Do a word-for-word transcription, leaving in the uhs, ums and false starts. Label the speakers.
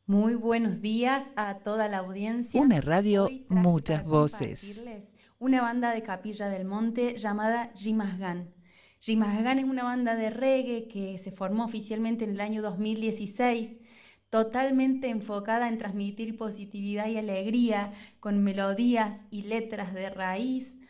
Speaker 1: Muy buenos días a toda la audiencia.
Speaker 2: Una radio,
Speaker 1: Hoy traje
Speaker 2: muchas
Speaker 1: para
Speaker 2: voces.
Speaker 1: compartirles una banda de Capilla del Monte llamada Yimasgan. Yimasgan es una banda de reggae que se formó oficialmente en el año dos mil dieciséis, totalmente enfocada en transmitir positividad y alegría con melodías y letras de raíz,